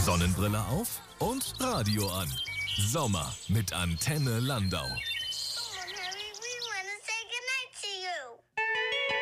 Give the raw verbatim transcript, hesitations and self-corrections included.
Sonnenbrille auf und Radio an. Sommer mit Antenne Landau.